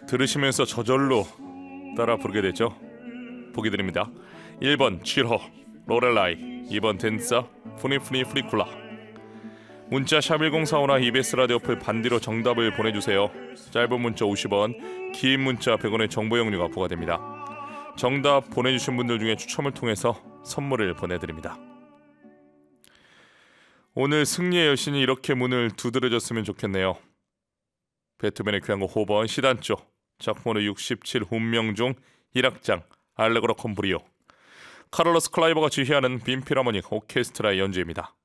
들으시면서 저절로 따라 부르게 되죠. 보기 드립니다. 1번 칠호 로렐라이, 2번 댄서 푸니푸니 프리쿨라. 문자 샵 1045나 EBS 라디오 어플 반디로 정답을 보내주세요. 짧은 문자 50원, 긴 문자 100원의 정보 이용료가 부과됩니다. 정답 보내주신 분들 중에 추첨을 통해서 선물을 보내드립니다. 오늘 승리의 여신이 이렇게 문을 두드려줬으면 좋겠네요. 베토벤의 귀한곡 호번 시단조, 작품으로 67 운명 중 1악장 알레그로 콤브리오, 카를로스 클라이버가 지휘하는 빈 필하모닉 오케스트라의 연주입니다.